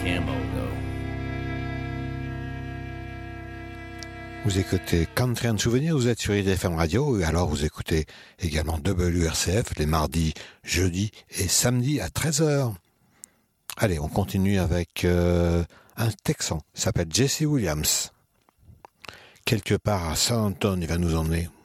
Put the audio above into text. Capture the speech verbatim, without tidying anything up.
camo, though. Vous écoutez Country and Souvenir, vous êtes sur I D F M Radio, et alors vous écoutez également W R C F les mardis, jeudis et samedis à treize heures. Allez, on continue avec euh, un Texan, il s'appelle Jesse Williams. Quelque part à San Antonio, il va nous emmener.